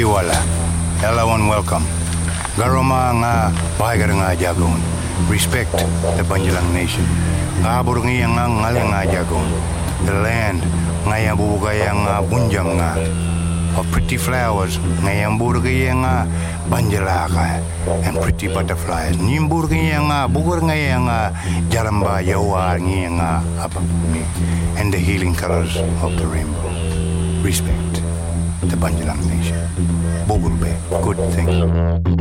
Tiwala. Everyone welcome. Garoma nga bahagar nga jagon. Respect the Banjalang nation. Abur nga ngali nga jagon. The land nga yang bubugaya nga bunjang nga. Of pretty flowers nga yang burgaya nga banjalaka and pretty butterflies. Nimburgaya nga bugur nga yang jaramba yawa nga apapuni and the healing colors of the rainbow. Respect the Banjalang nation. Bogulbe, good thing.